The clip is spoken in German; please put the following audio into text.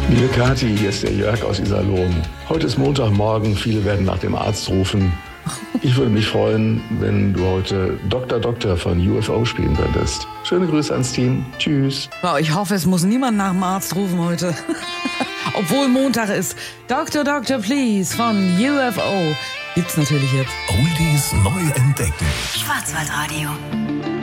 Liebe Kathi, hier ist der Jörg aus Iserlohn. Heute ist Montagmorgen, viele werden nach dem Arzt rufen. Ich würde mich freuen, wenn du heute Dr. von UFO spielen könntest. Schöne Grüße ans Team. Tschüss. Oh, ich hoffe, es muss niemand nach dem Arzt rufen heute. Obwohl Montag ist. Dr. Please von UFO. Gibt's natürlich jetzt. Oldies neu entdecken. Schwarzwaldradio.